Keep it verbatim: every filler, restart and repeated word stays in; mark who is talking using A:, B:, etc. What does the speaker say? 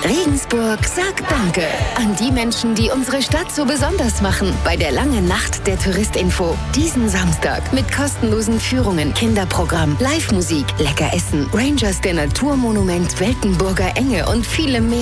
A: Regensburg sagt Danke an die Menschen, die unsere Stadt so besonders machen. Bei der langen Nacht der Touristinfo. Diesen Samstag mit kostenlosen Führungen, Kinderprogramm, Live-Musik, lecker Essen, Rangers der Naturmonument, Weltenburger Enge und vielem mehr.